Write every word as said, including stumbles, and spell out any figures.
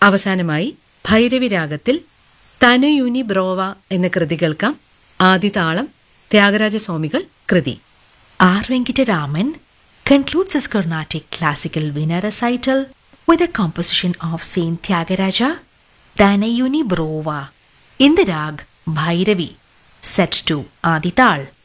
അവസാനമായി ഭൈരവി രാഗത്തിൽ തനയുനി ബ്രോവ എന്ന കൃതി കേൾക്കാം. ആദിതാളം ത്യാഗരാജസ്വാമികൾ കൃതി. R. Venkataraman concludes his Carnatic classical Veena recital with a composition of Saint Tyagaraja, Danayuni Brova, in the rag Bhairavi, set to Adital.